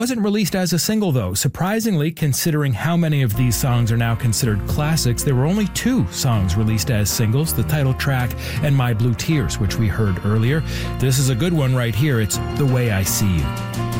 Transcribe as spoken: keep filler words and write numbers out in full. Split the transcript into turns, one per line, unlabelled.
Wasn't released as a single though. Surprisingly, considering how many of these songs are now considered classics, there were only two songs released as singles, the title track and My Blue Tears, which we heard earlier. This is a good one right here. It's The Way I See You.